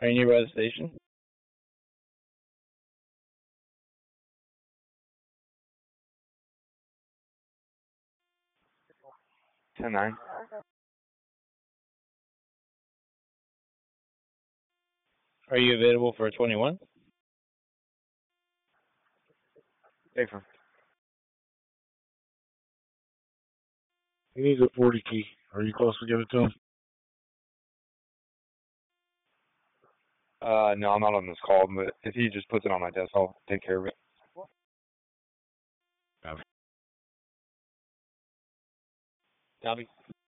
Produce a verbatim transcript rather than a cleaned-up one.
Are you nearby the station? ten nine. Are you available for a twenty-one? Affirm. He needs a forty key. Are you close to give it to him? Uh, no, I'm not on this call, but if he just puts it on my desk, I'll take care of it. Copy. Copy.